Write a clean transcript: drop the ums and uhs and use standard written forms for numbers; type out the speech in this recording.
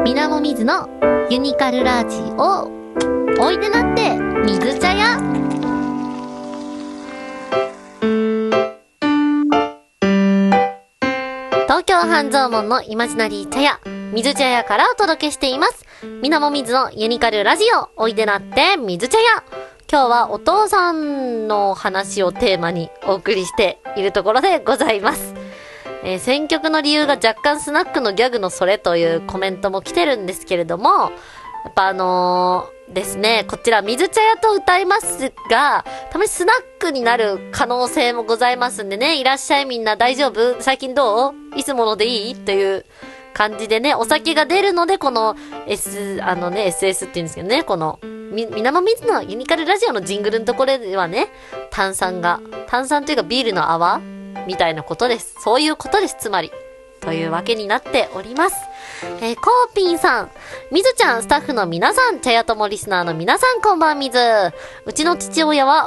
みなもみずのユニカルラジオ。おいでなって水茶屋。東京半蔵門のイマジナリー茶屋水茶屋からお届けしています。みなもみずのユニカルラジオ。おいでなって水茶屋。今日はお父さんの話をテーマにお送りしているところでございます。選曲の理由が若干スナックのギャグのそれというコメントも来てるんですけれども、やっぱですね、こちら水茶屋と歌いますが、たまにスナックになる可能性もございますんでね、いらっしゃいみんな大丈夫？最近どう？いつものでいい？という感じでね、お酒が出るので、このSS って言うんですけどね、このみなもみずのユニカルラジオのジングルのところではね、炭酸というかビールの泡みたいなことです。そういうことです、つまり。というわけになっております。コーピンさん、みずちゃん、スタッフの皆さん、茶屋ともリスナーの皆さん、こんばんみず。うちの父親は